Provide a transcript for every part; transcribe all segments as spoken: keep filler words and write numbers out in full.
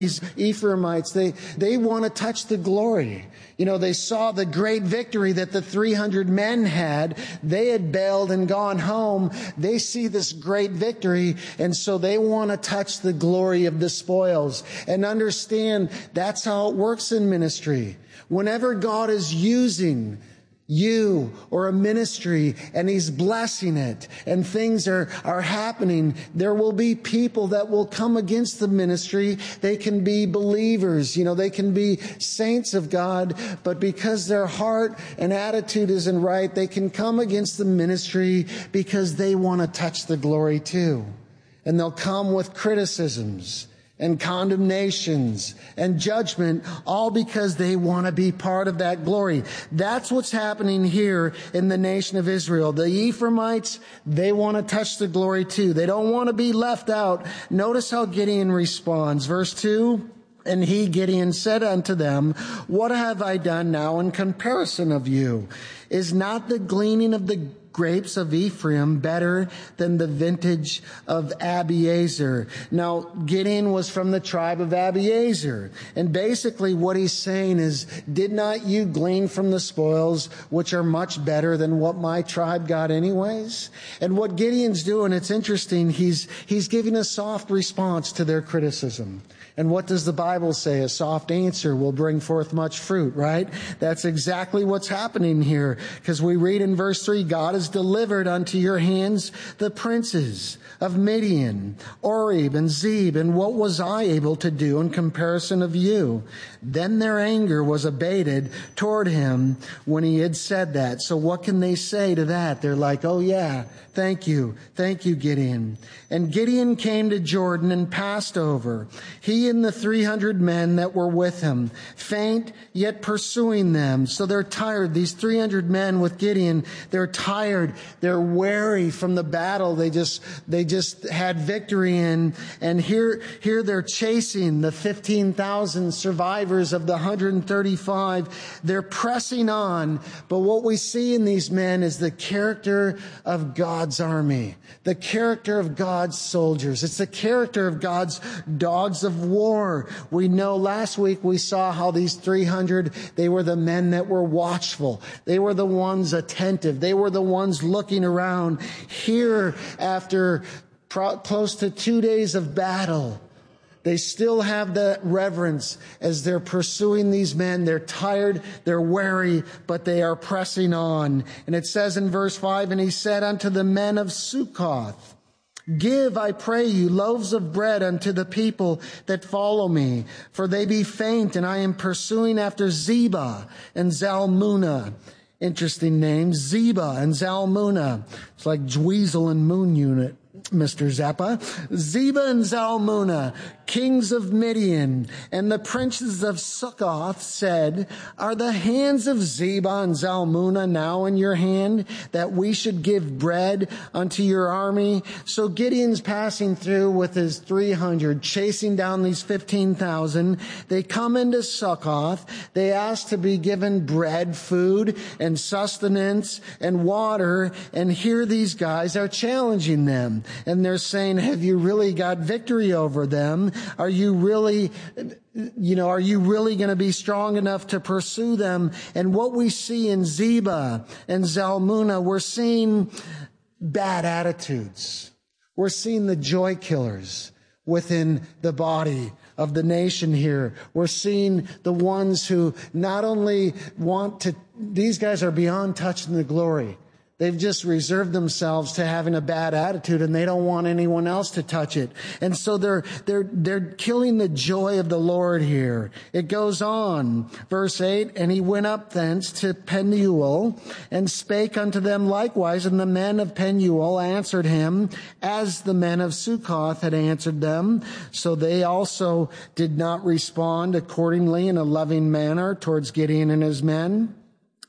These Ephraimites, they, they want to touch the glory. You know, they saw the great victory that the three hundred men had. They had bailed and gone home. They see this great victory, and so they want to touch the glory of the spoils. And understand, that's how it works in ministry. Whenever God is using you or a ministry and He's blessing it and things are, are happening, there will be people that will come against the ministry. They can be believers, you know, they can be saints of God, but because their heart and attitude isn't right, they can come against the ministry because they want to touch the glory too. And they'll come with criticisms and condemnations and judgment, all because they want to be part of that glory. That's what's happening here in the nation of Israel. The Ephraimites, they want to touch the glory too. They don't want to be left out. Notice how Gideon responds. Verse two, and he, Gideon, said unto them, what have I done now in comparison of you? Is not the gleaning of the grapes of Ephraim better than the vintage of Abiezer? Now, Gideon was from the tribe of Abiezer. And basically what he's saying is, did not you glean from the spoils, which are much better than what my tribe got anyways? And what Gideon's doing, it's interesting, he's, he's giving a soft response to their criticism. And what does the Bible say? A soft answer will bring forth much fruit, right? That's exactly what's happening here. Because we read in verse three, God has delivered unto your hands the princes of Midian, Oreb and Zeb, and what was I able to do in comparison of you? Then their anger was abated toward him when he had said that. So what can they say to that? They're like, oh yeah, thank you. Thank you, Gideon. And Gideon came to Jordan and passed over, he and the three hundred men that were with him, faint yet pursuing them. So they're tired. These three hundred men with Gideon, they're tired. They're weary from the battle. They just, they just had victory in. And here, here they're chasing the fifteen thousand survivors of the one hundred thirty-five. They're pressing on. But what we see in these men is the character of God's army, the character of God's soldiers. It's the character of God's dogs of war. We know last week we saw how these three hundred, they were the men that were watchful. They were the ones attentive. They were the ones looking around. Here, after pro- close to two days of battle, they still have that reverence as they're pursuing these men. They're tired, they're weary, but they are pressing on. And it says in verse five, and he said unto the men of Succoth, give, I pray you, loaves of bread unto the people that follow me, for they be faint, and I am pursuing after Zebah and Zalmunna. Interesting names, Zebah and Zalmunna. It's like Dweezil and Moon Unit, Mister Zappa. Zebah and Zalmunna, kings of Midian, and the princes of Succoth said, are the hands of Zebah and Zalmunna now in your hand, that we should give bread unto your army? So Gideon's passing through with his three hundred, chasing down these fifteen thousand. They come into Succoth. They ask to be given bread, food, and sustenance, and water. And here these guys are challenging them. And they're saying, have you really got victory over them? Are you really, you know, are you really going to be strong enough to pursue them? And what we see in Zebah and Zalmunna, we're seeing bad attitudes. We're seeing the joy killers within the body of the nation here. We're seeing the ones who not only want to, these guys are beyond touching the glory. They've just reserved themselves to having a bad attitude, and they don't want anyone else to touch it. And so they're, they're, they're killing the joy of the Lord here. It goes on. Verse eight, and he went up thence to Penuel and spake unto them likewise. And the men of Penuel answered him as the men of Succoth had answered them. So they also did not respond accordingly in a loving manner towards Gideon and his men.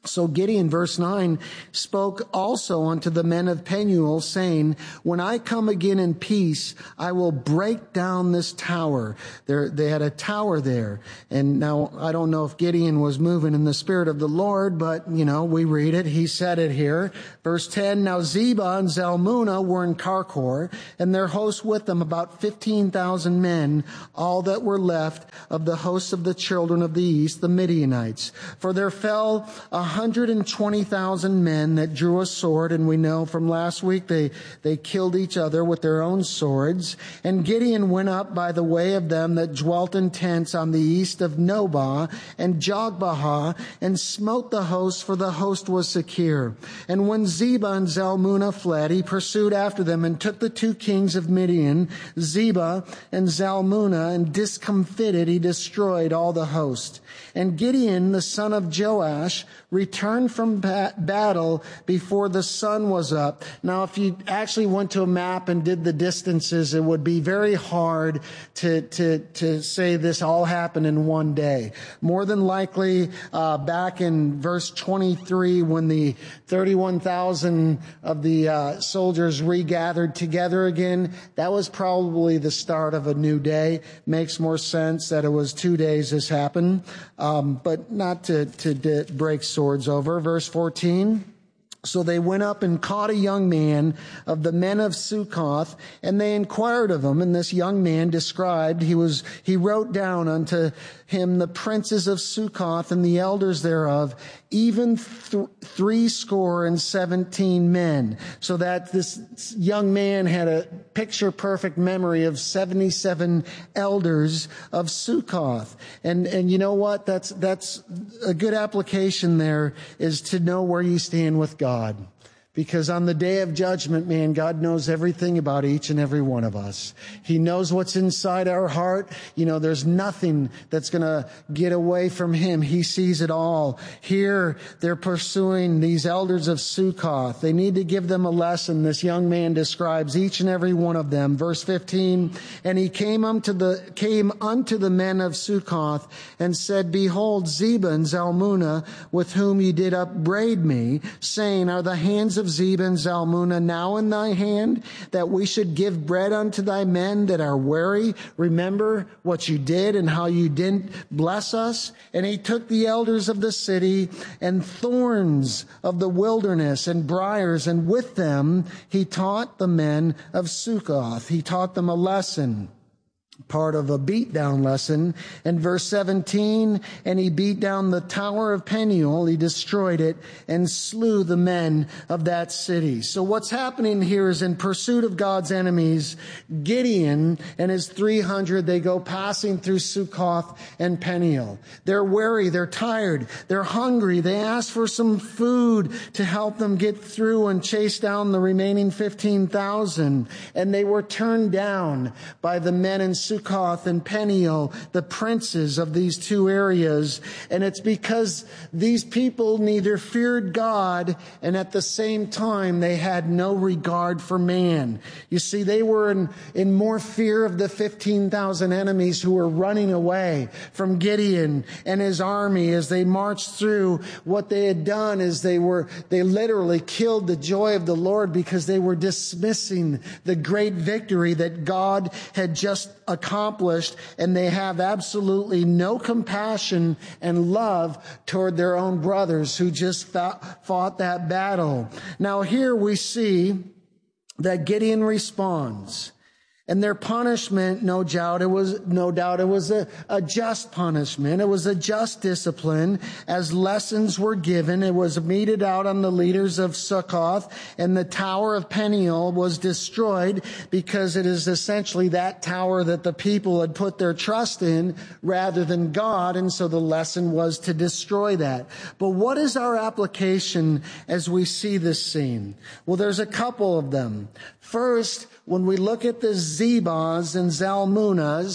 So Gideon, verse nine, spoke also unto the men of Penuel, saying, when I come again in peace, I will break down this tower. There, they had a tower there. And now, I don't know if Gideon was moving in the Spirit of the Lord, but, you know, we read it. He said it here. Verse ten, now Zebah and Zalmunna were in Karkor, and their hosts with them, about fifteen thousand men, all that were left of the hosts of the children of the east, the Midianites. For there fell a one hundred twenty thousand men that drew a sword, and we know from last week they, they killed each other with their own swords. And Gideon went up by the way of them that dwelt in tents on the east of Nobah and Jogbehah, and smote the host, for the host was secure. And when Zebah and Zalmunna fled, he pursued after them, and took the two kings of Midian, Zebah and Zalmunna, and discomfited, he destroyed all the host. And Gideon, the son of Joash, returned from ba- battle before the sun was up. Now, if you actually went to a map and did the distances, it would be very hard to to to say this all happened in one day. More than likely, uh, back in verse twenty-three, when the thirty-one thousand of the uh, soldiers regathered together again, that was probably the start of a new day. Makes more sense that it was two days this happened. Um, but not to, to, to break swords over. Verse fourteen. So they went up and caught a young man of the men of Succoth, and they inquired of him. And this young man described, he was, he wrote down unto him the princes of Succoth and the elders thereof, even th- three score and seventeen men. So that this young man had a picture perfect memory of seventy-seven elders of Succoth. And, and you know what? That's, that's a good application there, is to know where you stand with God. God. Because on the day of judgment, man, God knows everything about each and every one of us. He knows what's inside our heart. You know, there's nothing that's going to get away from him. He sees it all. Here, they're pursuing these elders of Succoth. They need to give them a lesson. This young man describes each and every one of them. Verse fifteen, and he came unto the, came unto the men of Succoth and said, behold, Zebah and Zalmunna, with whom ye did upbraid me, saying, are the hands of of Zebah and Zalmunna now in thy hand, that we should give bread unto thy men that are weary? Remember what you did and how you didn't bless us. And he took the elders of the city and thorns of the wilderness and briars, and with them he taught the men of Succoth. He taught them a lesson. Part of a beatdown lesson. And verse seventeen, and he beat down the tower of Peniel, he destroyed it, and slew the men of that city. So what's happening here is, in pursuit of God's enemies, Gideon and his three hundred, they go passing through Succoth and Peniel. They're weary, they're tired, they're hungry. They ask for some food to help them get through and chase down the remaining fifteen thousand. And they were turned down by the men in Succoth and Peniel, the princes of these two areas. And it's because these people neither feared God, and at the same time they had no regard for man. You see, they were in, in more fear of the fifteen thousand enemies who were running away from Gideon and his army as they marched through. What they had done is they were, they literally killed the joy of the Lord, because they were dismissing the great victory that God had just accomplished, and they have absolutely no compassion and love toward their own brothers who just fought, fought that battle. Now here we see that Gideon responds. And their punishment, no doubt, it was, no doubt it was a, a just punishment. It was a just discipline. As lessons were given, it was meted out on the leaders of Succoth, and the tower of Peniel was destroyed, because it is essentially that tower that the people had put their trust in rather than God. And so the lesson was to destroy that. But what is our application as we see this scene? Well, there's a couple of them. First, when we look at the Zebahs and Zalmunnas,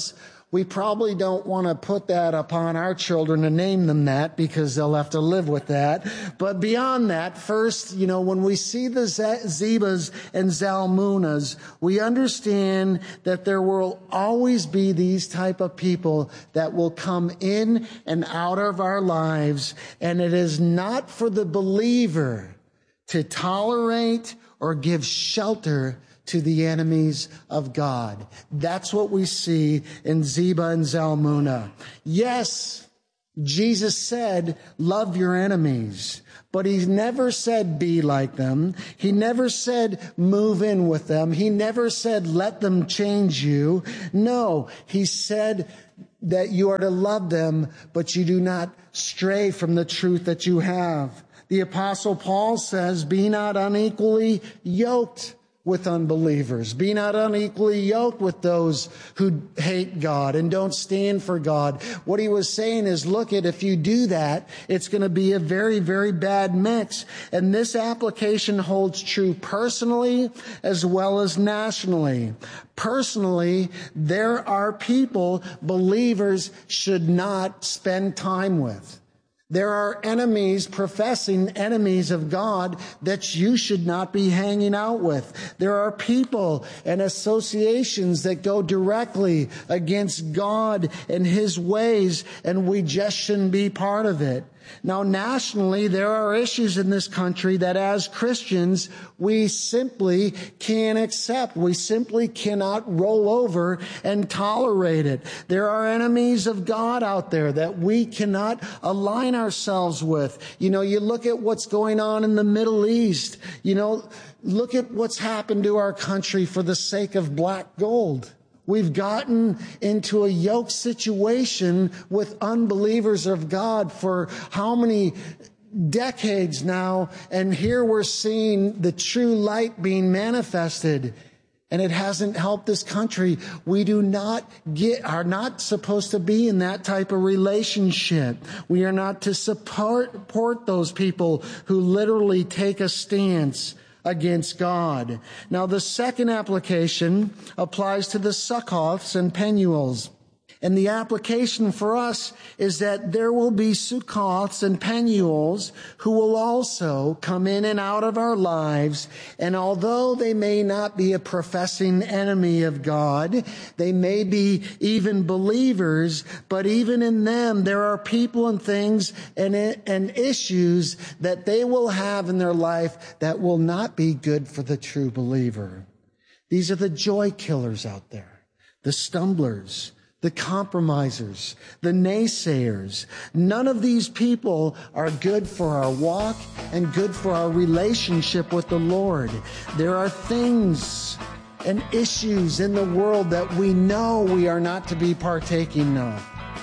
we probably don't want to put that upon our children and name them that because they'll have to live with that. But beyond that, first, you know, when we see the Zebas and Zalmunnas, we understand that there will always be these type of people that will come in and out of our lives. And it is not for the believer to tolerate or give shelter to the enemies of God. That's what we see in Zeba and Zalmunna. Yes, Jesus said, love your enemies. But he never said be like them. He never said move in with them. He never said let them change you. No, he said that you are to love them, but you do not stray from the truth that you have. The Apostle Paul says, be not unequally yoked with unbelievers. Be not unequally yoked with those who hate God and don't stand for God. What he was saying is, look, at if you do that, it's going to be a very, very bad mix. And this application holds true personally as well as nationally. Personally, there are people believers should not spend time with. There are enemies, professing enemies of God, that you should not be hanging out with. There are people and associations that go directly against God and His ways, and we just shouldn't be part of it. Now, nationally, there are issues in this country that as Christians, we simply can't accept. We simply cannot roll over and tolerate it. There are enemies of God out there that we cannot align ourselves with. You know, you look at what's going on in the Middle East. You know, look at what's happened to our country for the sake of black gold. We've gotten into a yoke situation with unbelievers of God for how many decades now, and here we're seeing the true light being manifested, and it hasn't helped this country. We do not get, are not supposed to be in that type of relationship. We are not to support, support those people who literally take a stance against God. Now, the second application applies to the Sukkoths and Penuels. And the application for us is that there will be Sukkoths and Penuels who will also come in and out of our lives. And although they may not be a professing enemy of God, they may be even believers, but even in them, there are people and things and, and issues that they will have in their life that will not be good for the true believer. These are the joy killers out there, the stumblers, the compromisers, the naysayers. None of these people are good for our walk and good for our relationship with the Lord. There are things and issues in the world that we know we are not to be partaking of.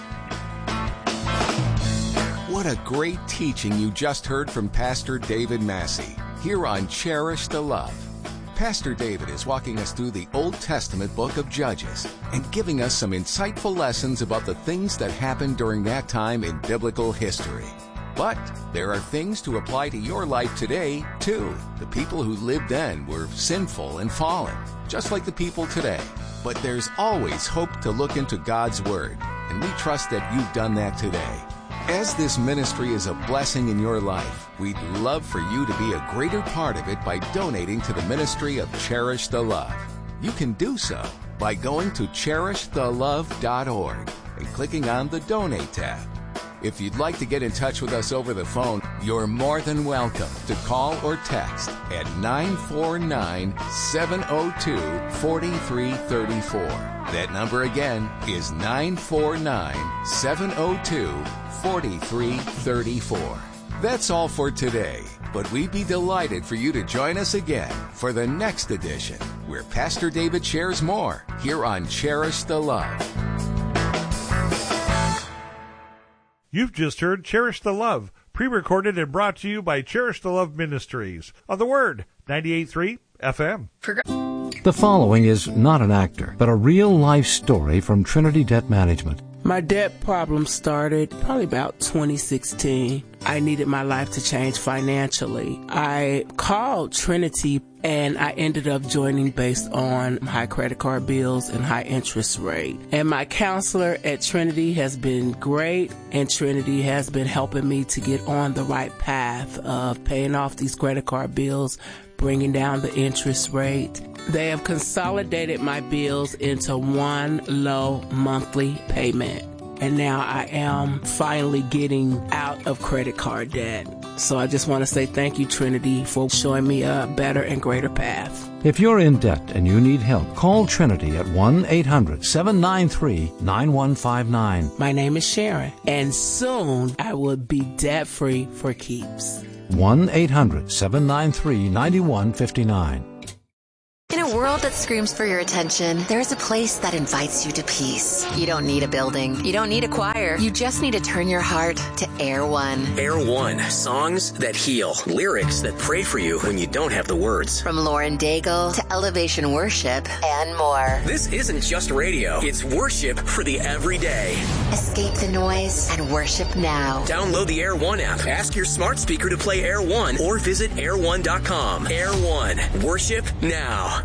What a great teaching you just heard from Pastor David Massey here on Cherish the Love. Pastor David is walking us through the Old Testament book of Judges and giving us some insightful lessons about the things that happened during that time in biblical history. But there are things to apply to your life today, too. The people who lived then were sinful and fallen, just like the people today. But there's always hope to look into God's Word, and we trust that you've done that today. As this ministry is a blessing in your life, we'd love for you to be a greater part of it by donating to the ministry of Cherish the Love. You can do so by going to cherish the love dot org and clicking on the Donate tab. If you'd like to get in touch with us over the phone, you're more than welcome to call or text at nine four nine, seven zero two, four three three four. That number again is nine four nine, seven zero two, four three three four. That's all for today, but we'd be delighted for you to join us again for the next edition, where Pastor David shares more here on Cherish the Love. You've just heard Cherish the Love, pre-recorded and brought to you by Cherish the Love Ministries of the Word, ninety-eight point three F M. The following is not an actor, but a real-life story from Trinity Debt Management. My debt problem started probably about twenty sixteen. I needed my life to change financially. I called Trinity and I ended up joining based on high credit card bills and high interest rate. And my counselor at Trinity has been great, and Trinity has been helping me to get on the right path of paying off these credit card bills, bringing down the interest rate. They have consolidated my bills into one low monthly payment. And now I am finally getting out of credit card debt. So I just want to say thank you, Trinity, for showing me a better and greater path. If you're in debt and you need help, call Trinity at one eight hundred seven nine three nine one five nine. My name is Sharon, and soon I will be debt-free for keeps. one eight hundred seven nine three nine one five nine. In a world that screams for your attention, there's a place that invites you to peace. You don't need a building. You don't need a choir. You just need to turn your heart to Air One. Air One. Songs that heal. Lyrics that pray for you when you don't have the words. From Lauren Daigle to Elevation Worship and more. This isn't just radio. It's worship for the everyday. Escape the noise and worship now. Download the Air One app. Ask your smart speaker to play Air One or visit air one dot com. Air One. Worship now.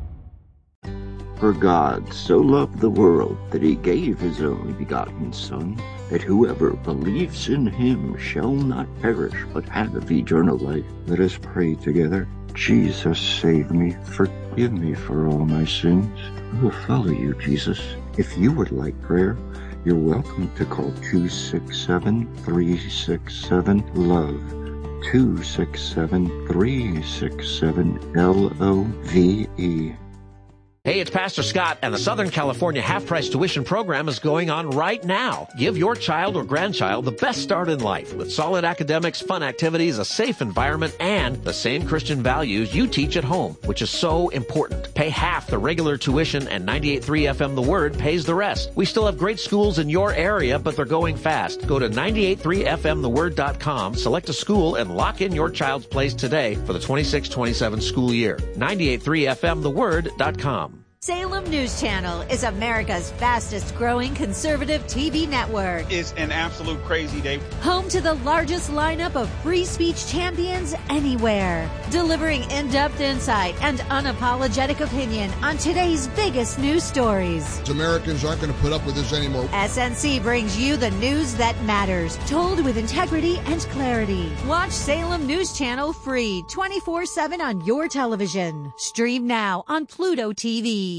For God so loved the world that he gave his only begotten Son, that whoever believes in him shall not perish, but have eternal life. Let us pray together. Jesus, save me. Forgive me for all my sins. I will follow you, Jesus. If you would like prayer, you're welcome to call two six seven, three six seven, LOVE. two six seven, three six seven, L O V E. Hey, it's Pastor Scott, and the Southern California half-price tuition program is going on right now. Give your child or grandchild the best start in life with solid academics, fun activities, a safe environment, and the same Christian values you teach at home, which is so important. Pay half the regular tuition, and ninety-eight point three F M The Word pays the rest. We still have great schools in your area, but they're going fast. Go to ninety-eight point three F M the word dot com, select a school, and lock in your child's place today for the twenty-six twenty-seven school year. ninety-eight point three F M the word dot com. Salem News Channel is America's fastest growing conservative T V network. It's an absolute crazy day. Home to the largest lineup of free speech champions anywhere. Delivering in-depth insight and unapologetic opinion on today's biggest news stories. Americans aren't going to put up with this anymore. S N C brings you the news that matters, told with integrity and clarity. Watch Salem News Channel free twenty-four seven on your television. Stream now on Pluto T V.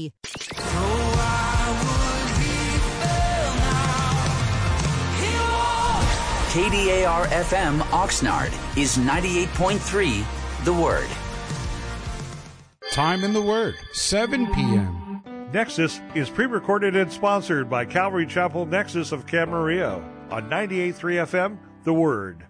K D A R F M Oxnard is ninety-eight point three The Word. Time in the Word, seven p.m. Nexus is pre-recorded and sponsored by Calvary Chapel Nexus of Camarillo on ninety-eight point three F M The Word.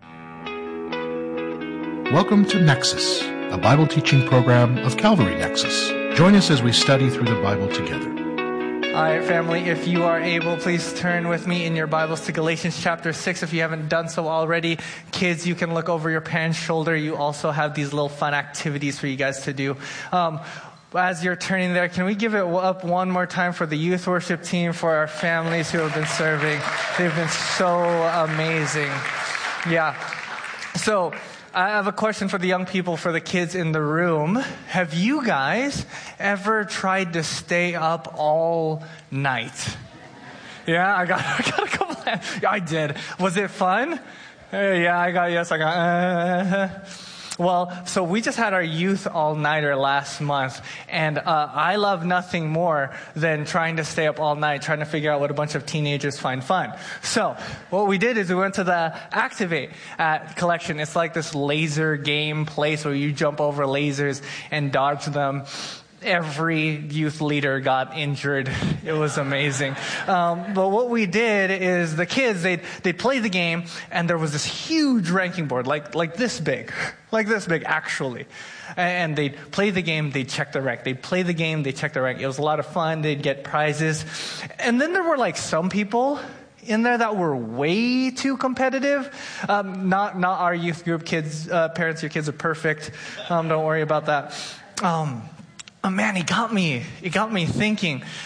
Welcome to Nexus, a Bible teaching program of Calvary Nexus. Join us as we study through the Bible together. All right, family, if you are able, please turn with me in your Bibles to Galatians chapter six if you haven't done so already. Kids, you can look over your parents' shoulder. You also have these little fun activities for you guys to do. Um, as you're turning there, can we give it up one more time for the youth worship team, for our families who have been serving? They've been so amazing. Yeah. So, I have a question for the young people, for the kids in the room. Have you guys ever tried to stay up all night? Yeah, I got, I got a couple. Of, I did. Was it fun? Uh, yeah, I got. Yes, I got. Uh, Well, so we just had our youth all-nighter last month, and uh, I love nothing more than trying to stay up all night, trying to figure out what a bunch of teenagers find fun. So what we did is we went to the Activate at Collection. It's like this laser game place where you jump over lasers and dodge them. Every youth leader got injured. It was amazing. Um, but what we did is the kids, they'd, they'd play the game, and there was this huge ranking board, like, like this big, like this big, actually. And they'd play the game, they'd check the rank. They'd play the game, they'd check the rank. It was a lot of fun. They'd get prizes. And then there were like some people in there that were way too competitive. Um, not, not our youth group kids, uh, parents, your kids are perfect. Um, don't worry about that. Um, Oh man, it got me. It got me thinking.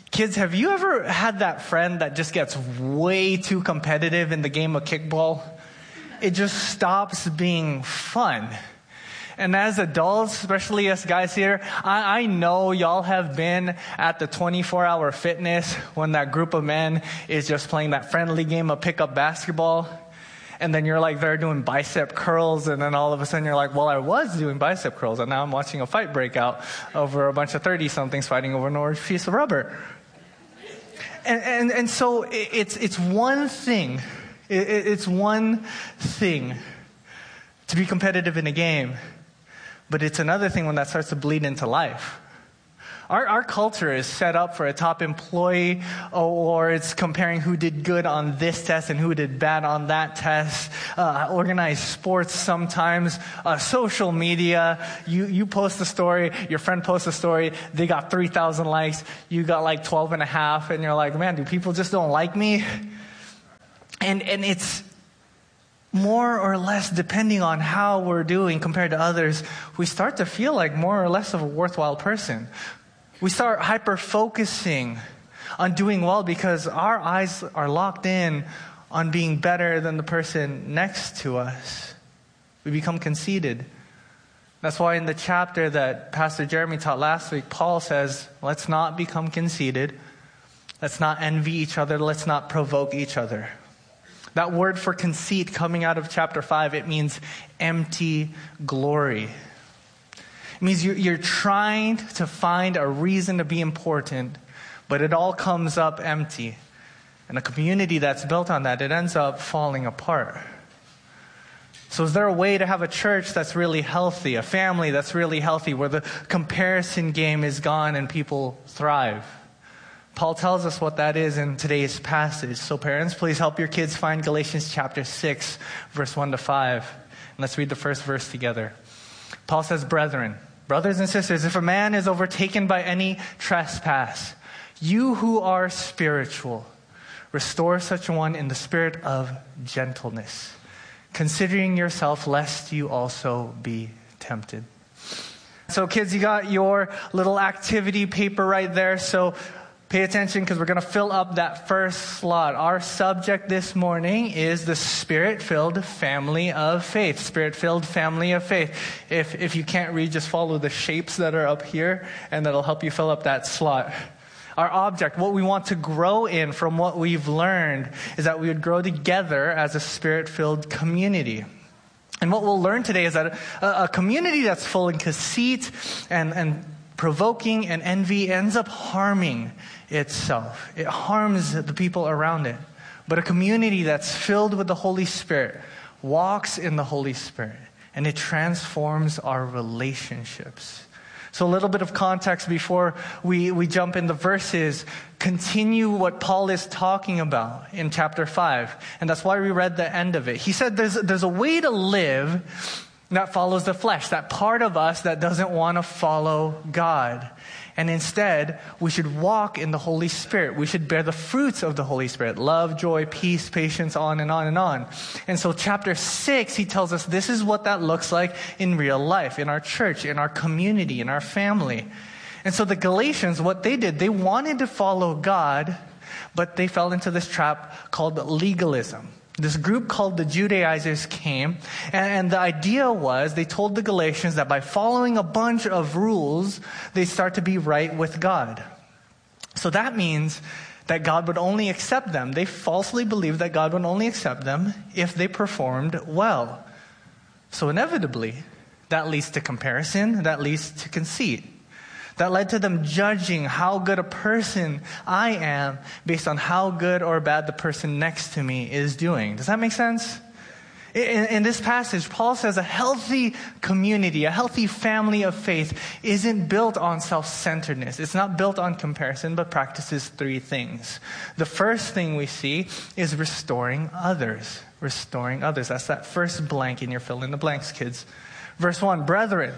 Kids, have you ever had that friend that just gets way too competitive in the game of kickball? It just stops being fun. And as adults, especially us guys here, I, I know y'all have been at the twenty-four hour fitness when that group of men is just playing that friendly game of pickup basketball. And then you're like, they're doing bicep curls. And then all of a sudden you're like, well, I was doing bicep curls. And now I'm watching a fight break out over a bunch of thirty-somethings fighting over an orange piece of rubber. And, and, and so it's, it's one thing. It's one thing to be competitive in a game. But it's another thing when that starts to bleed into life. Our, our culture is set up for a top employee, or it's comparing who did good on this test and who did bad on that test. Uh, organized sports sometimes. Uh, social media. You, you post a story, your friend posts a story, they got three thousand likes, you got like twelve and a half, and you're like, man, do people just don't like me? And, and it's more or less depending on how we're doing compared to others, we start to feel like more or less of a worthwhile person. We start hyper-focusing on doing well because our eyes are locked in on being better than the person next to us. We become conceited. That's why in the chapter that Pastor Jeremy taught last week, Paul says, let's not become conceited. Let's not envy each other. Let's not provoke each other. That word for conceit coming out of chapter five, it means empty glory. It means you're, you're trying to find a reason to be important, but it all comes up empty. And a community that's built on that, it ends up falling apart. So is there a way to have a church that's really healthy, a family that's really healthy, where the comparison game is gone and people thrive? Paul tells us what that is in today's passage. So parents, please help your kids find Galatians chapter six, verse one to five. And let's read the first verse together. Paul says, brethren, brothers and sisters, if a man is overtaken by any trespass, you who are spiritual, restore such a one in the spirit of gentleness, considering yourself, lest you also be tempted. So kids, you got your little activity paper right there. So pay attention because we're going to fill up that first slot. Our subject this morning is the Spirit-filled family of faith. Spirit-filled family of faith. If if you can't read, just follow the shapes that are up here, and that'll help you fill up that slot. Our object, what we want to grow in from what we've learned, is that we would grow together as a Spirit-filled community. And what we'll learn today is that a, a community that's full of conceit and, and provoking and envy ends up harming itself. It harms the people around it. But a community that's filled with the Holy Spirit walks in the Holy Spirit, and it transforms our relationships. So a little bit of context before we, we jump into verses. Continue what Paul is talking about in chapter five. And that's why we read the end of it. He said there's, there's a way to live that follows the flesh, that part of us that doesn't want to follow God. And instead, we should walk in the Holy Spirit. We should bear the fruits of the Holy Spirit. Love, joy, peace, patience, on and on and on. And so chapter six, he tells us this is what that looks like in real life, in our church, in our community, in our family. And so the Galatians, what they did, they wanted to follow God, but they fell into this trap called legalism. This group called the Judaizers came, and, and the idea was they told the Galatians that by following a bunch of rules, they start to be right with God. So that means that God would only accept them. They falsely believed that God would only accept them if they performed well. So inevitably, that leads to comparison, that leads to conceit. That led to them judging how good a person I am based on how good or bad the person next to me is doing. Does that make sense? In, in this passage, Paul says a healthy community, a healthy family of faith isn't built on self-centeredness. It's not built on comparison, but practices three things. The first thing we see is restoring others. Restoring others. That's that first blank in your fill in the blanks, kids. Verse one, brethren,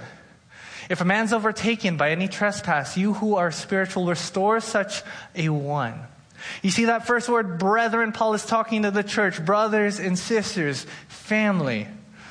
if a man's overtaken by any trespass, you who are spiritual, restore such a one. You see that first word, brethren, Paul is talking to the church, brothers and sisters, family.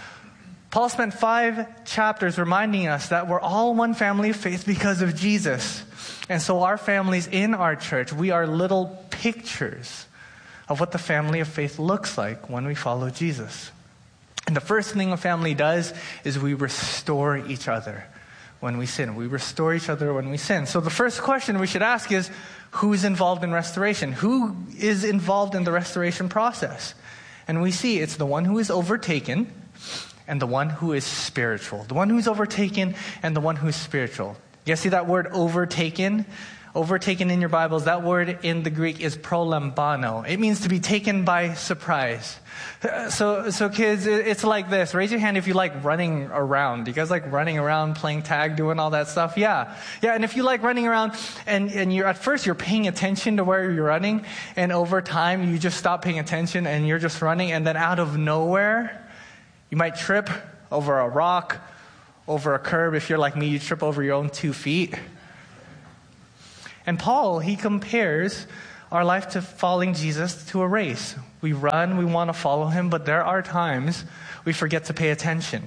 Paul spent five chapters reminding us that we're all one family of faith because of Jesus. And so our families in our church, we are little pictures of what the family of faith looks like when we follow Jesus. And the first thing a family does is we restore each other when we sin. We restore each other when we sin. So the first question we should ask is, who's involved in restoration? Who is involved in the restoration process? And we see it's the one who is overtaken and the one who is spiritual. The one who is overtaken and the one who is spiritual. You guys see that word overtaken? Overtaken in your Bibles, that word in the Greek is prolambano. It means to be taken by surprise. So, so kids, it's like this. Raise your hand if you like running around. Do you guys like running around, playing tag, doing all that stuff? Yeah. Yeah, and if you like running around and, and you're at first you're paying attention to where you're running, and over time you just stop paying attention and you're just running, and then out of nowhere, you might trip over a rock, over a curb. If you're like me, you trip over your own two feet. And Paul, he compares our life to following Jesus to a race. We run, we want to follow him, but there are times we forget to pay attention.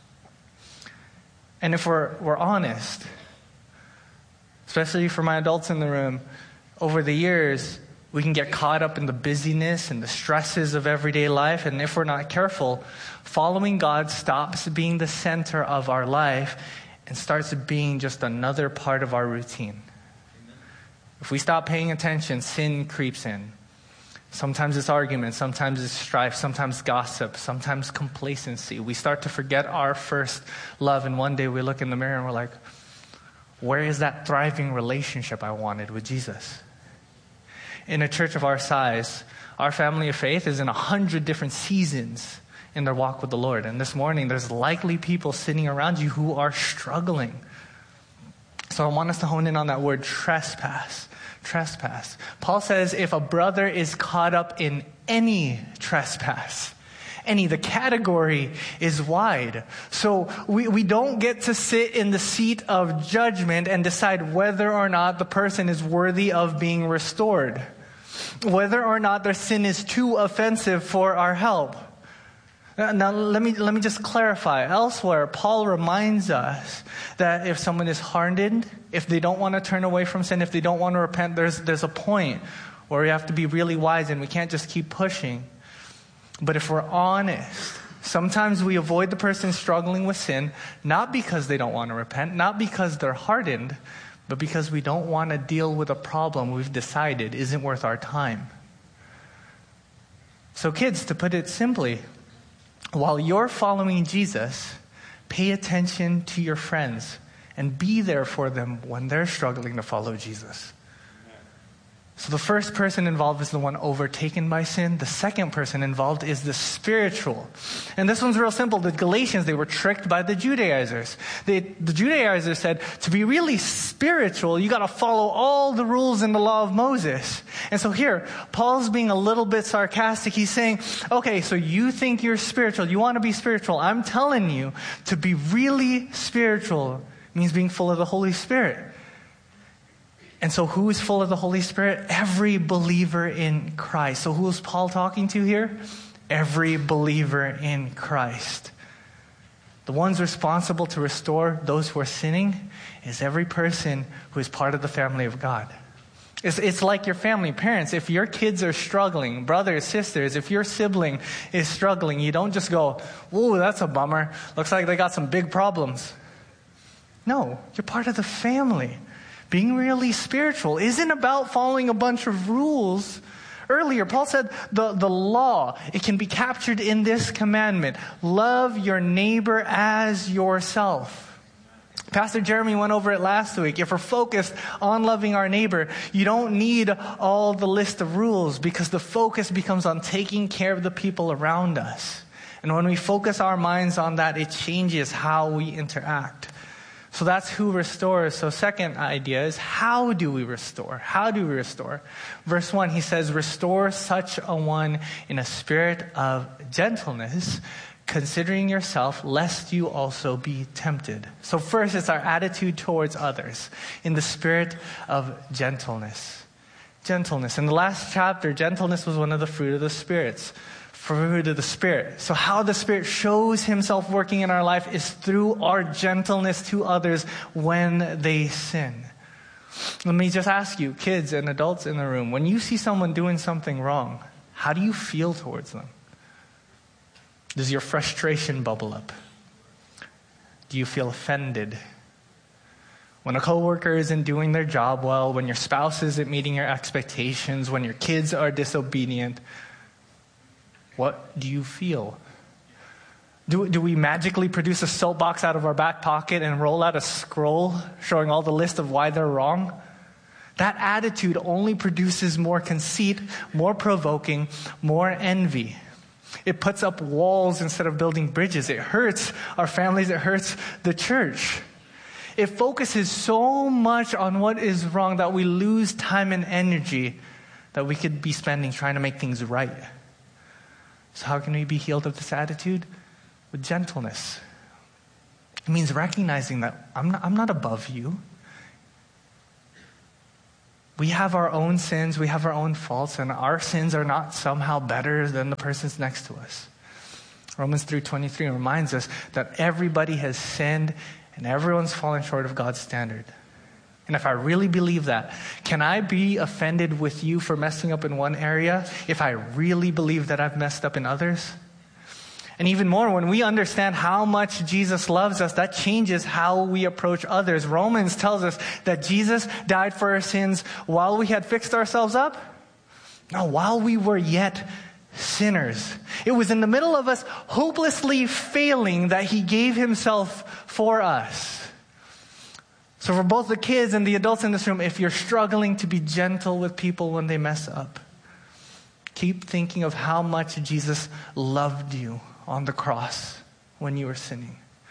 And if we're, we're honest, especially for my adults in the room, over the years, we can get caught up in the busyness and the stresses of everyday life. And if we're not careful, following God stops being the center of our life and starts being just another part of our routine. If we stop paying attention, sin creeps in. Sometimes it's argument, sometimes it's strife, sometimes gossip, sometimes complacency. We start to forget our first love, and one day we look in the mirror and we're like, where is that thriving relationship I wanted with Jesus? In a church of our size, our family of faith is in a hundred different seasons in their walk with the Lord. And this morning, there's likely people sitting around you who are struggling. So I want us to hone in on that word trespass. Trespass. Paul says if a brother is caught up in any trespass, any, the category is wide. So we, we don't get to sit in the seat of judgment and decide whether or not the person is worthy of being restored, whether or not their sin is too offensive for our help. Now, let me let me just clarify. Elsewhere, Paul reminds us that if someone is hardened, if they don't want to turn away from sin, if they don't want to repent, there's there's a point where we have to be really wise and we can't just keep pushing. But if we're honest, sometimes we avoid the person struggling with sin, not because they don't want to repent, not because they're hardened, but because we don't want to deal with a problem we've decided isn't worth our time. So kids, to put it simply, while you're following Jesus, pay attention to your friends and be there for them when they're struggling to follow Jesus. So the first person involved is the one overtaken by sin. The second person involved is the spiritual. And this one's real simple. The Galatians, they were tricked by the Judaizers. They, the Judaizers said, to be really spiritual, you got to follow all the rules in the law of Moses. And so here, Paul's being a little bit sarcastic. He's saying, okay, so you think you're spiritual. You want to be spiritual. I'm telling you, to be really spiritual means being full of the Holy Spirit. And so who is full of the Holy Spirit? Every believer in Christ. So who is Paul talking to here? Every believer in Christ. The ones responsible to restore those who are sinning is every person who is part of the family of God. It's, it's like your family, parents. If your kids are struggling, brothers, sisters, if your sibling is struggling, you don't just go, "Whoa, that's a bummer. Looks like they got some big problems." No, you're part of the family. Being really spiritual isn't about following a bunch of rules. Earlier, Paul said the, the law, it can be captured in this commandment. Love your neighbor as yourself. Pastor Jeremy went over it last week. If we're focused on loving our neighbor, you don't need all the list of rules because the focus becomes on taking care of the people around us. And when we focus our minds on that, it changes how we interact. So that's who restores. So second idea is, how do we restore? How do we restore? Verse one, he says, restore such a one in a spirit of gentleness, considering yourself, lest you also be tempted. So first, it's our attitude towards others in the spirit of gentleness. Gentleness. In the last chapter, gentleness was one of the fruit of the spirits. Fruit of the Spirit. So how the Spirit shows himself working in our life is through our gentleness to others when they sin. Let me just ask you, kids and adults in the room, when you see someone doing something wrong, how do you feel towards them? Does your frustration bubble up? Do you feel offended? When a coworker isn't doing their job well, when your spouse isn't meeting your expectations, when your kids are disobedient, what do you feel? Do, do we magically produce a soapbox out of our back pocket and roll out a scroll showing all the list of why they're wrong? That attitude only produces more conceit, more provoking, more envy. It puts up walls instead of building bridges. It hurts our families. It hurts the church. It focuses so much on what is wrong that we lose time and energy that we could be spending trying to make things right. So how can we be healed of this attitude? With gentleness. It means recognizing that I'm not, I'm not above you. We have our own sins, we have our own faults, and our sins are not somehow better than the person's next to us. Romans three twenty-three reminds us that everybody has sinned and everyone's fallen short of God's standard. And if I really believe that, can I be offended with you for messing up in one area if I really believe that I've messed up in others? And even more, when we understand how much Jesus loves us, that changes how we approach others. Romans tells us that Jesus died for our sins while we had fixed ourselves up. No, while we were yet sinners. It was in the middle of us hopelessly failing that he gave himself for us. So for both the kids and the adults in this room, if you're struggling to be gentle with people when they mess up, keep thinking of how much Jesus loved you on the cross when you were sinning.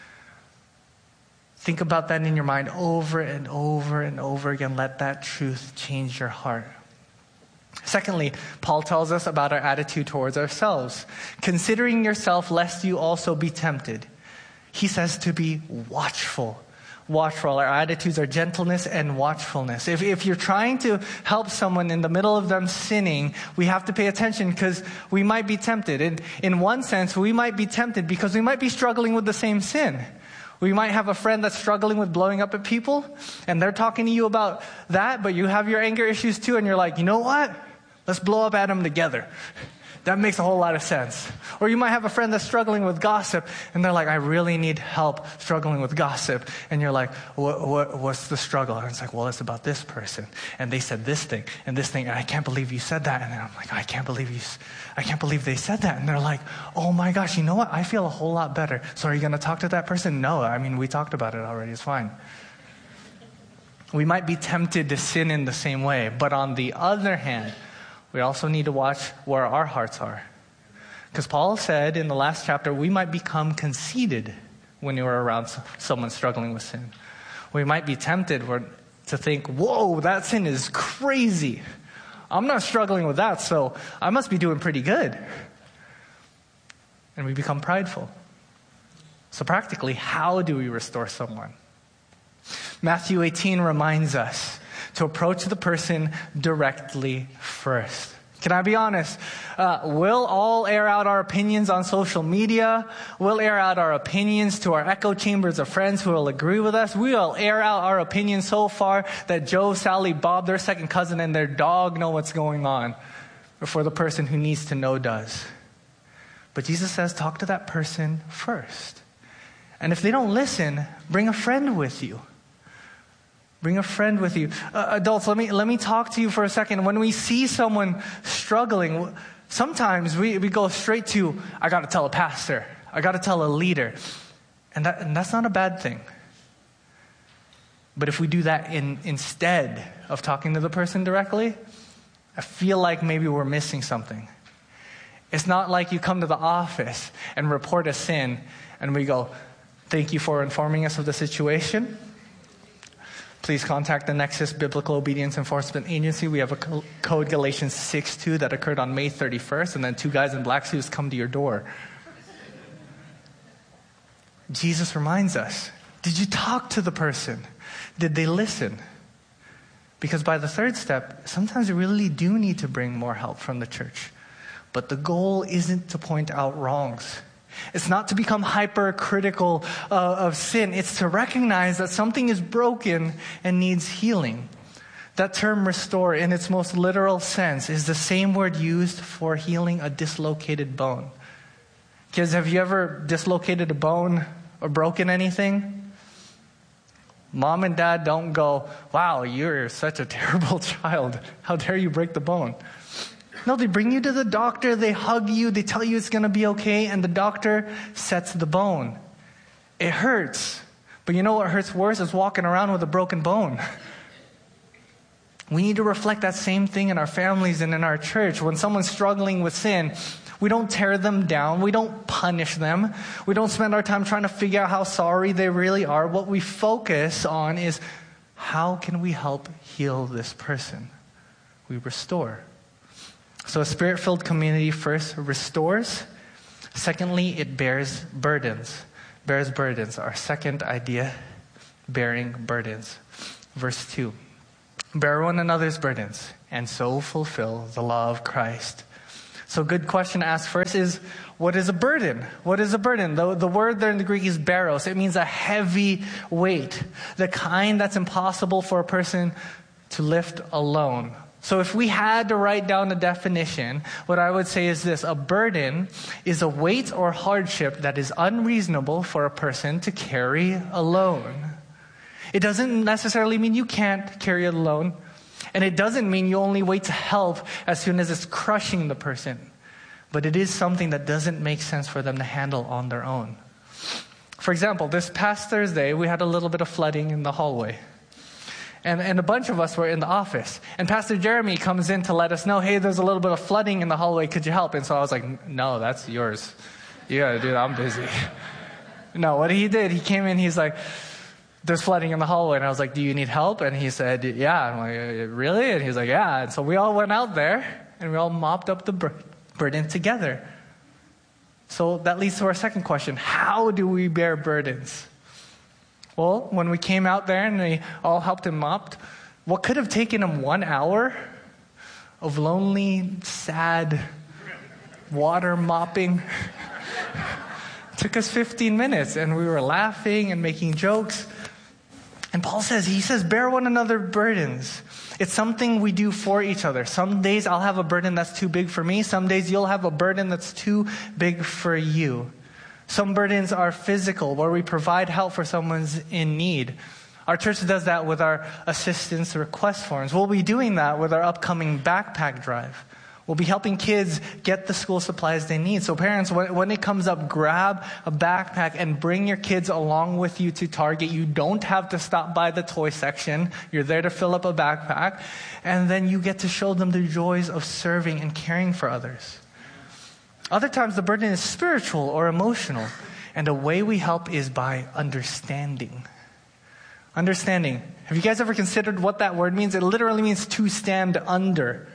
Think about that in your mind over and over and over again. Let that truth change your heart. Secondly, Paul tells us about our attitude towards ourselves. Considering yourself lest you also be tempted. He says to be watchful. Watchful. Our attitudes are gentleness and watchfulness. If, if you're trying to help someone in the middle of them sinning, we have to pay attention because we might be tempted. In, in one sense, we might be tempted because we might be struggling with the same sin. We might have a friend that's struggling with blowing up at people, and they're talking to you about that, but you have your anger issues too, and you're like, you know what? Let's blow up at them together. That makes a whole lot of sense. Or you might have a friend that's struggling with gossip, and they're like, I really need help struggling with gossip. And you're like, what, what, what's the struggle? And it's like, well, it's about this person. And they said this thing, and this thing, and I can't believe you said that. And then I'm like, I can't believe you, I can't believe they said that. And they're like, oh my gosh, you know what? I feel a whole lot better. So are you going to talk to that person? No, I mean, we talked about it already. It's fine. We might be tempted to sin in the same way, but on the other hand, we also need to watch where our hearts are. Because Paul said in the last chapter, we might become conceited when you're around someone struggling with sin. We might be tempted to think, whoa, that sin is crazy. I'm not struggling with that, so I must be doing pretty good. And we become prideful. So practically, how do we restore someone? Matthew eighteen reminds us to approach the person directly first. Can I be honest? Uh, we'll all air out our opinions on social media. We'll air out our opinions to our echo chambers of friends who will agree with us. We'll air out our opinions so far that Joe, Sally, Bob, their second cousin, and their dog know what's going on before the person who needs to know does. But Jesus says, talk to that person first. And if they don't listen, bring a friend with you. Bring a friend with you. Uh, adults, let me let me talk to you for a second. When we see someone struggling, sometimes we, we go straight to, I got to tell a pastor. I got to tell a leader. And, that, and that's not a bad thing. But if we do that in, instead of talking to the person directly, I feel like maybe we're missing something. It's not like you come to the office and report a sin and we go, thank you for informing us of the situation. Please contact the Nexus Biblical Obedience Enforcement Agency. We have a co- code Galatians six two that occurred on May thirty-first, and then two guys in black suits come to your door. Jesus reminds us, did you talk to the person? Did they listen? Because by the third step, sometimes we really do need to bring more help from the church. But the goal isn't to point out wrongs. It's not to become hypercritical uh, of sin. It's to recognize that something is broken and needs healing. That term restore in its most literal sense is the same word used for healing a dislocated bone. Kids, have you ever dislocated a bone or broken anything? Mom and dad don't go, wow, you're such a terrible child. How dare you break the bone? No, they bring you to the doctor, they hug you, they tell you it's going to be okay, and the doctor sets the bone. It hurts. But you know what hurts worse is walking around with a broken bone. We need to reflect that same thing in our families and in our church. When someone's struggling with sin, we don't tear them down. We don't punish them. We don't spend our time trying to figure out how sorry they really are. What we focus on is, how can we help heal this person? We restore. So a spirit-filled community first restores. Secondly, it bears burdens. Bears burdens. Our second idea, bearing burdens. Verse two. Bear one another's burdens, and so fulfill the law of Christ. So good question to ask first is, what is a burden? What is a burden? The, the word there in the Greek is baros. It means a heavy weight. The kind that's impossible for a person to lift alone. So if we had to write down a definition, what I would say is this: a burden is a weight or hardship that is unreasonable for a person to carry alone. It doesn't necessarily mean you can't carry it alone. And it doesn't mean you only wait to help as soon as it's crushing the person. But it is something that doesn't make sense for them to handle on their own. For example, this past Thursday, we had a little bit of flooding in the hallway. And, and a bunch of us were in the office. And Pastor Jeremy comes in to let us know, hey, there's a little bit of flooding in the hallway. Could you help? And so I was like, no, that's yours. You got to do that. I'm busy. No, what he did, he came in, he's like, there's flooding in the hallway. And I was like, do you need help? And he said, yeah. I'm like, really? And he's like, yeah. And so we all went out there and we all mopped up the bur- burden together. So that leads to our second question. How do we bear burdens? Well, when we came out there and we all helped him mop, what could have taken him one hour of lonely, sad water mopping took us fifteen minutes, and we were laughing and making jokes. And Paul says, he says, bear one another burdens. It's something we do for each other. Some days I'll have a burden that's too big for me. Some days you'll have a burden that's too big for you. Some burdens are physical, where we provide help for someone's in need. Our church does that with our assistance request forms. We'll be doing that with our upcoming backpack drive. We'll be helping kids get the school supplies they need. So parents, when, when it comes up, grab a backpack and bring your kids along with you to Target. You don't have to stop by the toy section. You're there to fill up a backpack. And then you get to show them the joys of serving and caring for others. Other times the burden is spiritual or emotional. And the way we help is by understanding. Understanding. Have you guys ever considered what that word means? It literally means to stand under.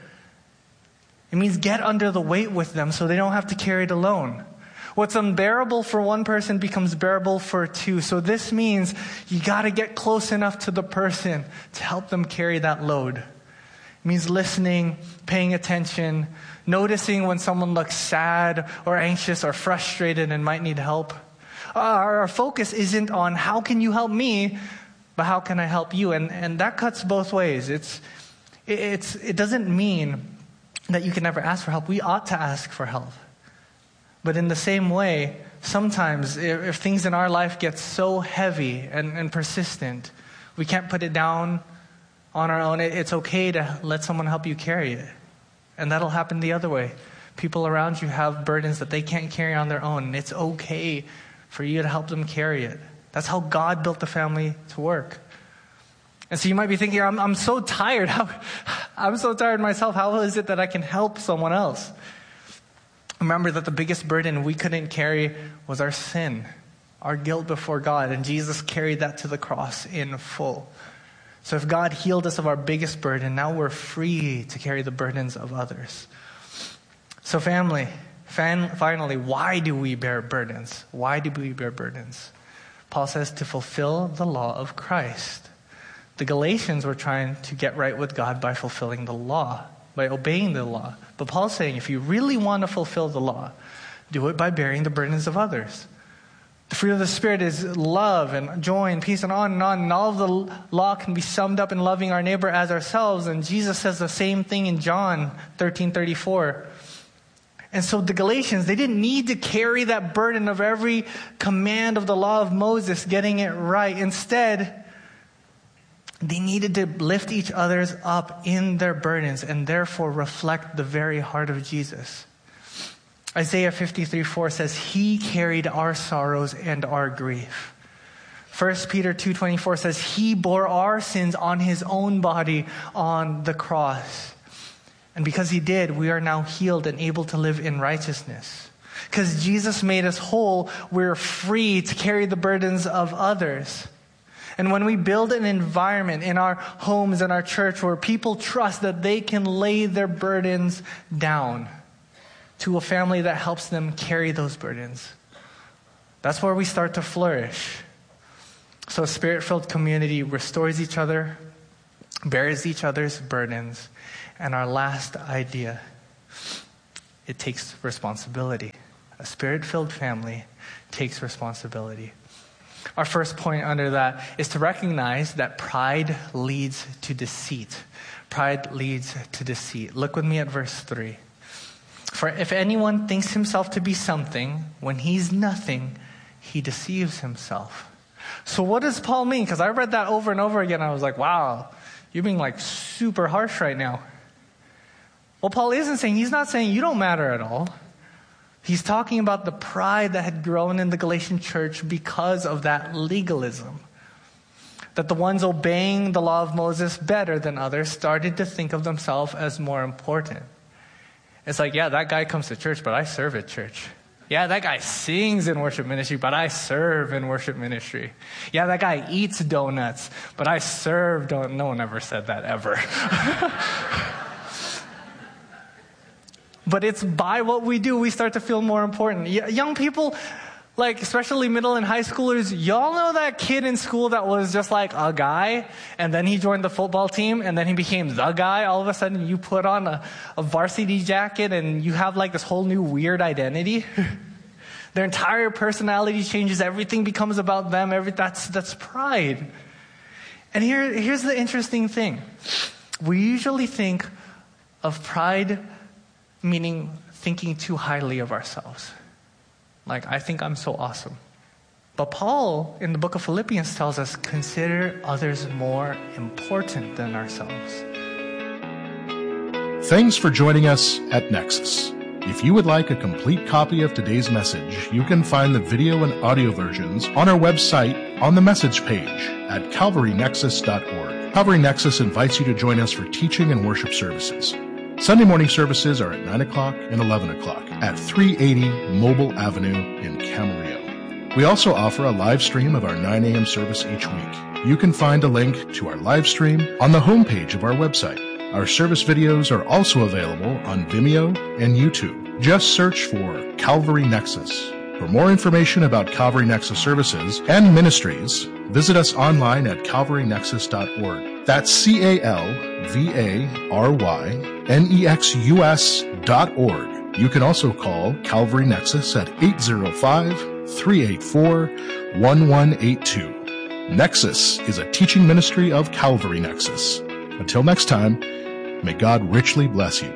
It means get under the weight with them so they don't have to carry it alone. What's unbearable for one person becomes bearable for two. So this means you got to get close enough to the person to help them carry that load. It means listening, paying attention, noticing when someone looks sad or anxious or frustrated and might need help. Our, our focus isn't on how can you help me, but how can I help you? And and that cuts both ways. It's it's it doesn't mean that you can never ask for help. We ought to ask for help. But in the same way, sometimes if, if things in our life get so heavy and, and persistent, we can't put it down on our own. It, it's okay to let someone help you carry it. And that'll happen the other way. People around you have burdens that they can't carry on their own. And it's okay for you to help them carry it. That's how God built the family to work. And so you might be thinking, I'm, I'm so tired. How, I'm so tired myself. How is it that I can help someone else? Remember that the biggest burden we couldn't carry was our sin, our guilt before God. And Jesus carried that to the cross in full. So if God healed us of our biggest burden, now we're free to carry the burdens of others. So family, fan, finally, why do we bear burdens? Why do we bear burdens? Paul says to fulfill the law of Christ. The Galatians were trying to get right with God by fulfilling the law, by obeying the law. But Paul's saying if you really want to fulfill the law, do it by bearing the burdens of others. The fruit of the Spirit is love and joy and peace and on and on. And all of the law can be summed up in loving our neighbor as ourselves. And Jesus says the same thing in John thirteen thirty-four. And so the Galatians, they didn't need to carry that burden of every command of the law of Moses, getting it right. Instead, they needed to lift each other's up in their burdens and therefore reflect the very heart of Jesus. Isaiah fifty-three four says, He carried our sorrows and our grief. First Peter two twenty-four says, He bore our sins on His own body on the cross. And because He did, we are now healed and able to live in righteousness. Because Jesus made us whole, we're free to carry the burdens of others. And when we build an environment in our homes and our church where people trust that they can lay their burdens down to a family that helps them carry those burdens, that's where we start to flourish. So a Spirit-filled community restores each other, bears each other's burdens, and our last idea, it takes responsibility. A Spirit-filled family takes responsibility. Our first point under that is to recognize that pride leads to deceit. Pride leads to deceit. Look with me at verse three. For if anyone thinks himself to be something, when he's nothing, he deceives himself. So what does Paul mean? Because I read that over and over again. I was like, wow, you're being like super harsh right now. Well, Paul isn't saying, he's not saying you don't matter at all. He's talking about the pride that had grown in the Galatian church because of that legalism. That the ones obeying the law of Moses better than others started to think of themselves as more important. It's like, yeah, that guy comes to church, but I serve at church. Yeah, that guy sings in worship ministry, but I serve in worship ministry. Yeah, that guy eats donuts, but I serve donuts. No one ever said that, ever. But it's by what we do, we start to feel more important. Y- young people, like especially middle and high schoolers, y'all know that kid in school that was just like a guy, and then he joined the football team, and then he became the guy. All of a sudden, you put on a, a varsity jacket, and you have like this whole new weird identity. Their entire personality changes. Everything becomes about them. Every that's that's pride. And here, here's the interesting thing. We usually think of pride meaning thinking too highly of ourselves. Like, I think I'm so awesome. But Paul, in the book of Philippians, tells us, consider others more important than ourselves. Thanks for joining us at Nexus. If you would like a complete copy of today's message, you can find the video and audio versions on our website on the message page at calvary nexus dot org. Calvary Nexus invites you to join us for teaching and worship services. Sunday morning services are at nine o'clock and eleven o'clock at three eighty Mobile Avenue in Camarillo. We also offer a live stream of our nine a.m. service each week. You can find a link to our live stream on the homepage of our website. Our service videos are also available on Vimeo and YouTube. Just search for Calvary Nexus. For more information about Calvary Nexus services and ministries, visit us online at calvary nexus dot org. That's C A L V A R Y N E X U S dot org. You can also call Calvary Nexus at eight zero five, three eight four, one one eight two. Nexus is a teaching ministry of Calvary Nexus. Until next time, may God richly bless you.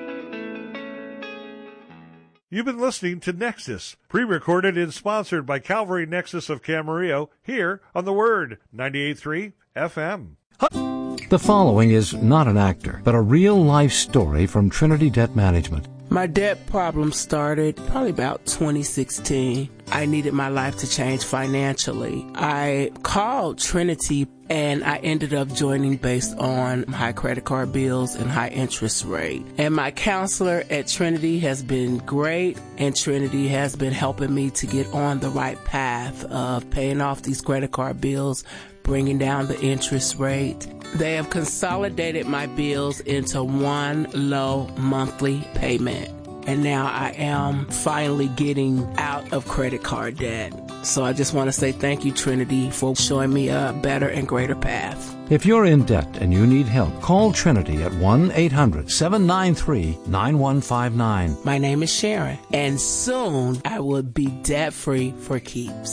You've been listening to Nexus, pre-recorded and sponsored by Calvary Nexus of Camarillo, here on The Word, ninety-eight point three F M. The following is not an actor, but a real-life story from Trinity Debt Management. My debt problem started probably about twenty sixteen. I needed my life to change financially. I called Trinity and I ended up joining based on high credit card bills and high interest rate. And my counselor at Trinity has been great, and Trinity has been helping me to get on the right path of paying off these credit card bills, bringing down the interest rate. They have consolidated my bills into one low monthly payment. And now I am finally getting out of credit card debt. So I just want to say thank you, Trinity, for showing me a better and greater path. If you're in debt and you need help, call Trinity at one eight hundred, seven nine three, nine one five nine. My name is Sharon, and soon I will be debt-free for keeps.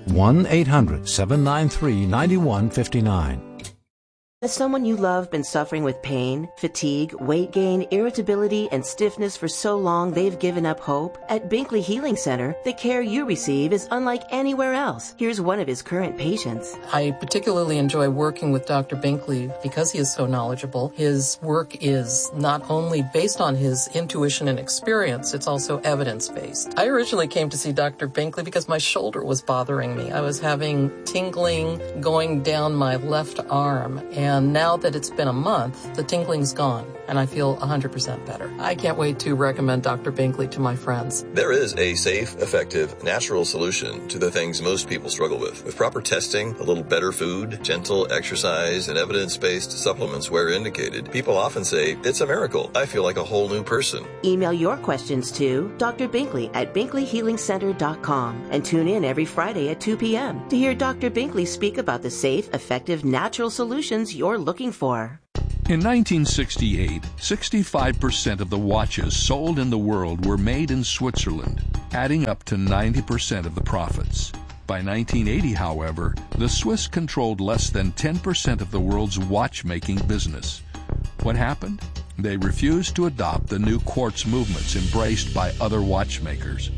one eight hundred seven nine three nine one five nine. Has someone you love been suffering with pain, fatigue, weight gain, irritability, and stiffness for so long they've given up hope? At Binkley Healing Center, the care you receive is unlike anywhere else. Here's one of his current patients. I particularly enjoy working with Doctor Binkley because he is so knowledgeable. His work is not only based on his intuition and experience, it's also evidence-based. I originally came to see Doctor Binkley because my shoulder was bothering me. I was having tingling going down my left arm, and And now that it's been a month, the tingling's gone, and I feel one hundred percent better. I can't wait to recommend Doctor Binkley to my friends. There is a safe, effective, natural solution to the things most people struggle with. With proper testing, a little better food, gentle exercise, and evidence-based supplements where indicated, people often say, it's a miracle. I feel like a whole new person. Email your questions to Doctor Binkley at binkley healing center dot com and tune in every Friday at two p.m. to hear Doctor Binkley speak about the safe, effective, natural solutions you're looking for. In nineteen sixty-eight, sixty-five percent of the watches sold in the world were made in Switzerland, adding up to ninety percent of the profits. By nineteen eighty, however, the Swiss controlled less than ten percent of the world's watchmaking business. What happened? They refused to adopt the new quartz movements embraced by other watchmakers.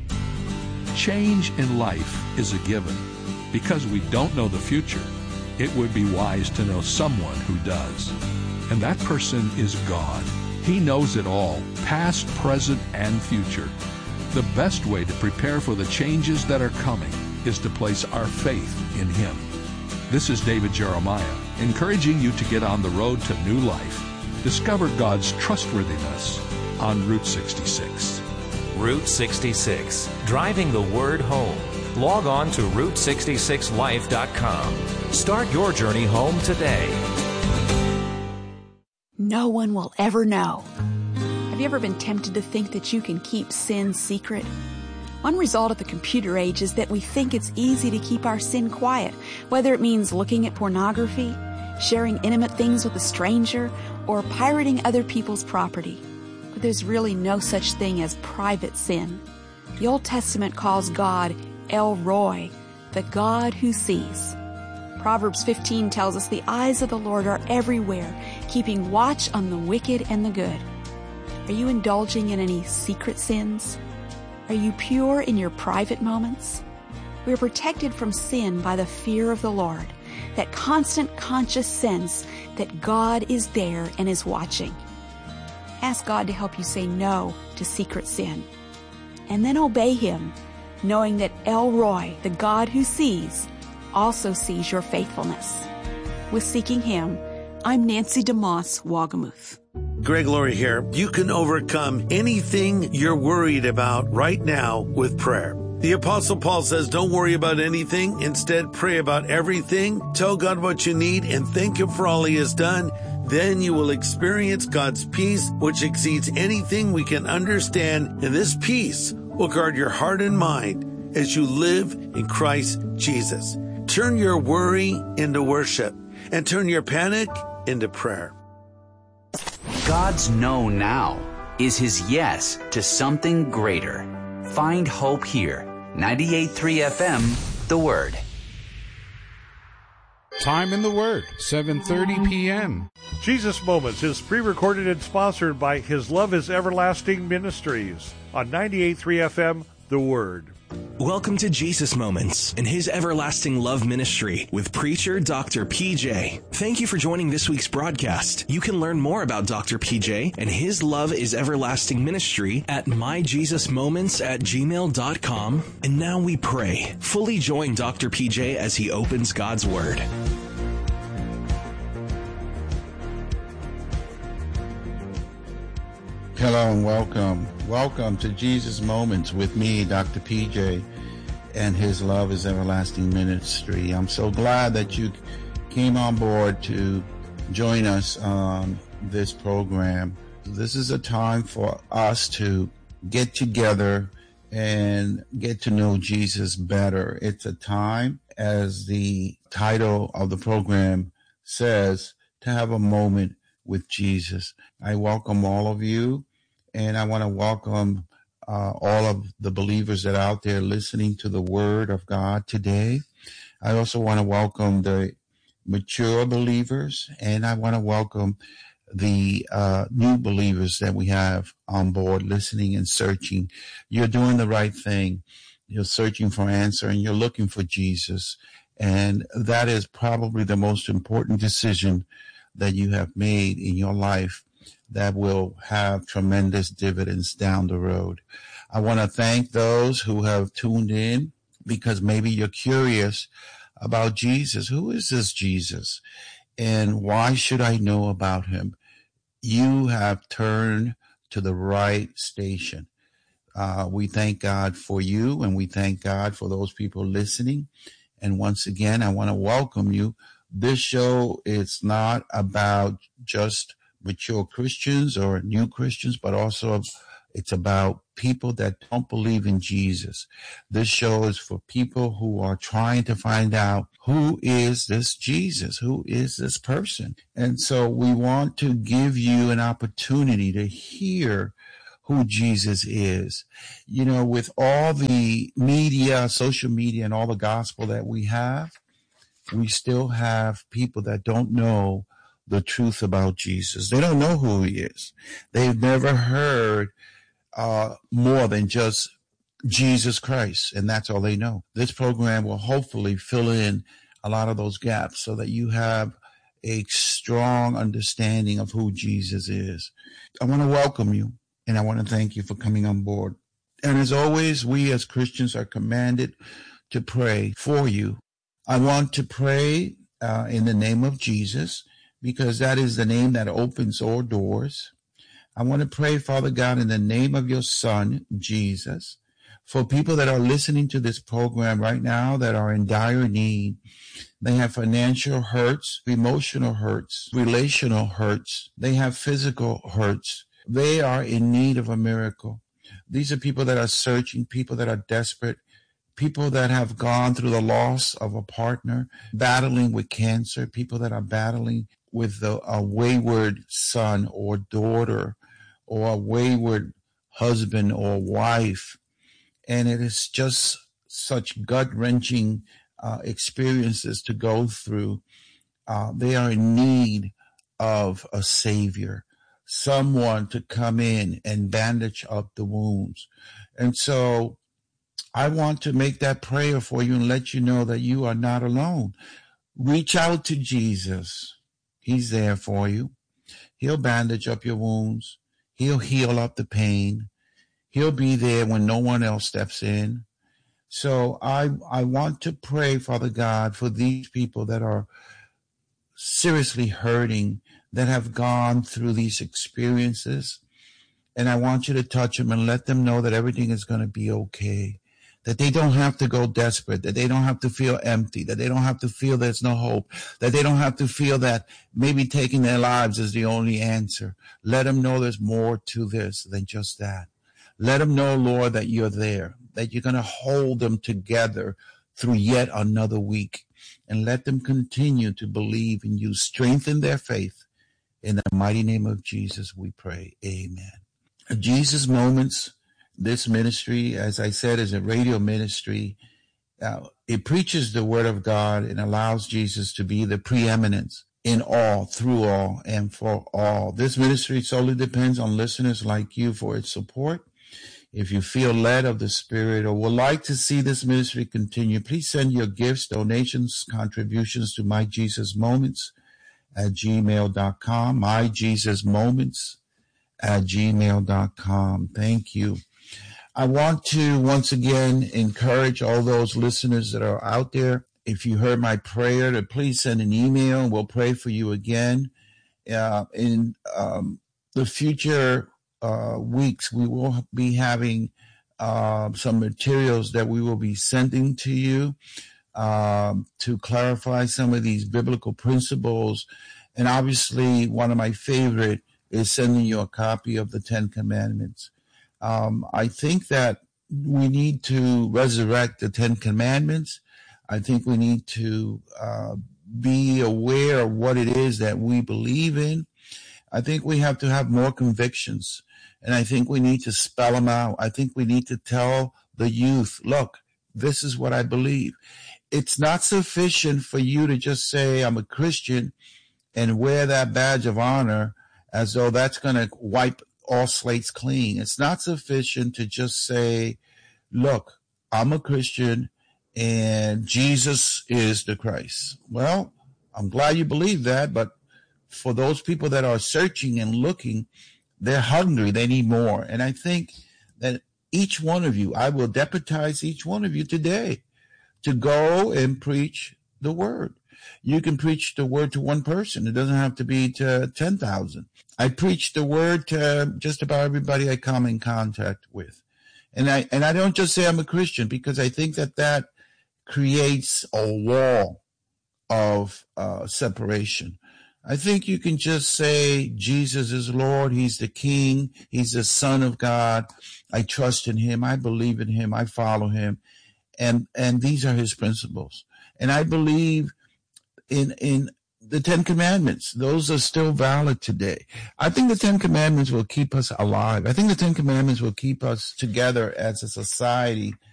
Change in life is a given. Because we don't know the future, it would be wise to know someone who does. And that person is God. He knows it all, past, present, and future. The best way to prepare for the changes that are coming is to place our faith in Him. This is David Jeremiah, encouraging you to get on the road to new life. Discover God's trustworthiness on Route sixty-six. Route sixty-six, driving the word home. Log on to route sixty-six life dot com. Start your journey home today. No one will ever know. Have you ever been tempted to think that you can keep sin secret? One result of the computer age is that we think it's easy to keep our sin quiet, whether it means looking at pornography, sharing intimate things with a stranger, or pirating other people's property. But there's really no such thing as private sin. The Old Testament calls God El Roi, the God who sees. Proverbs fifteen tells us the eyes of the Lord are everywhere, keeping watch on the wicked and the good. Are you indulging in any secret sins? Are you pure in your private moments? We are protected from sin by the fear of the Lord, that constant conscious sense that God is there and is watching. Ask God to help you say no to secret sin, and then obey Him, knowing that El Roi, the God who sees, also sees your faithfulness. With Seeking Him, I'm Nancy DeMoss, Wagamuth. Greg Laurie here. You can overcome anything you're worried about right now with prayer. The Apostle Paul says, don't worry about anything. Instead, pray about everything. Tell God what you need and thank Him for all He has done. Then you will experience God's peace, which exceeds anything we can understand. And this peace will guard your heart and mind as you live in Christ Jesus. Turn your worry into worship and turn your panic into prayer. God's no now is His yes to something greater. Find hope here. ninety-eight point three F M, The Word. Time in the Word, seven thirty p.m. Jesus Moments is pre-recorded and sponsored by His Love is Everlasting Ministries on ninety-eight point three F M, The Word. Welcome to Jesus Moments and His Everlasting Love Ministry with preacher Doctor P J. Thank you for joining this week's broadcast. You can learn more about Doctor P J and His Love is Everlasting Ministry at my jesus moments at gmail dot com. And now we pray. Fully join Doctor P J as he opens God's Word. Hello and welcome. Welcome to Jesus Moments with me, Doctor P J, and His Love is Everlasting Ministry. I'm so glad that you came on board to join us on this program. This is a time for us to get together and get to know Jesus better. It's a time, as the title of the program says, to have a moment with Jesus. I welcome all of you. And I want to welcome uh, all of the believers that are out there listening to the Word of God today. I also want to welcome the mature believers, and I want to welcome the uh, new believers that we have on board listening and searching. You're doing the right thing. You're searching for answer, and you're looking for Jesus. And that is probably the most important decision that you have made in your life that will have tremendous dividends down the road. I want to thank those who have tuned in, because maybe you're curious about Jesus. Who is this Jesus? And why should I know about him? You have turned to the right station. Uh, we thank God for you, and we thank God for those people listening. And once again, I want to welcome you. This show is not about just mature Christians or new Christians, but also it's about people that don't believe in Jesus. This show is for people who are trying to find out, who is this Jesus? Who is this person? And so we want to give you an opportunity to hear who Jesus is. You know, with all the media, social media, and all the gospel that we have, we still have people that don't know the truth about Jesus. They don't know who he is. They've never heard uh, more than just Jesus Christ, and that's all they know. This program will hopefully fill in a lot of those gaps so that you have a strong understanding of who Jesus is. I want to welcome you, and I want to thank you for coming on board. And as always, we as Christians are commanded to pray for you. I want to pray uh, in the name of Jesus, because that is the name that opens all doors. I want to pray, Father God, in the name of your Son, Jesus, for people that are listening to this program right now that are in dire need. They have financial hurts, emotional hurts, relational hurts. They have physical hurts. They are in need of a miracle. These are people that are searching, people that are desperate, people that have gone through the loss of a partner, battling with cancer, people that are battling with a, a wayward son or daughter, or a wayward husband or wife. And it is just such gut-wrenching uh, experiences to go through. Uh, they are in need of a savior, someone to come in and bandage up the wounds. And so I want to make that prayer for you and let you know that you are not alone. Reach out to Jesus. He's there for you. He'll bandage up your wounds. He'll heal up the pain. He'll be there when no one else steps in. So I I want to pray, Father God, for these people that are seriously hurting, that have gone through these experiences. And I want you to touch them and let them know that everything is going to be okay. That they don't have to go desperate, that they don't have to feel empty, that they don't have to feel there's no hope, that they don't have to feel that maybe taking their lives is the only answer. Let them know there's more to this than just that. Let them know, Lord, that you're there, that you're going to hold them together through yet another week, and let them continue to believe in you. Strengthen their faith. In the mighty name of Jesus, we pray. Amen. Jesus Moments. This ministry, as I said, is a radio ministry. Uh, it preaches the word of God and allows Jesus to be the preeminence in all, through all, and for all. This ministry solely depends on listeners like you for its support. If you feel led of the Spirit or would like to see this ministry continue, please send your gifts, donations, contributions to My Jesus Moments at gmail dot com, My Jesus Moments at gmail dot com. Thank you. I want to once again encourage all those listeners that are out there. If you heard my prayer, to please send an email and we'll pray for you again. Uh, in um, the future uh, weeks, we will be having uh, some materials that we will be sending to you um, to clarify some of these biblical principles. And obviously, one of my favorite is sending you a copy of the Ten Commandments. Um, I think that we need to resurrect the Ten Commandments. I think we need to uh, be aware of what it is that we believe in. I think we have to have more convictions. And I think we need to spell them out. I think we need to tell the youth, look, this is what I believe. It's not sufficient for you to just say, I'm a Christian, and wear that badge of honor as though that's going to wipe all slates clean. It's not sufficient to just say, look, I'm a Christian and Jesus is the Christ. Well, I'm glad you believe that, but for those people that are searching and looking, they're hungry. They need more. And I think that each one of you, I will deputize each one of you today to go and preach the word. You can preach the word to one person. It doesn't have to be to ten thousand. I preach the word to just about everybody I come in contact with. And I, and I don't just say I'm a Christian, because I think that that creates a wall of uh, separation. I think you can just say Jesus is Lord. He's the King. He's the Son of God. I trust in him. I believe in him. I follow him. And, and these are his principles. And I believe in, in the Ten Commandments. Those are still valid today. I think the Ten Commandments will keep us alive. I think the Ten Commandments will keep us together as a society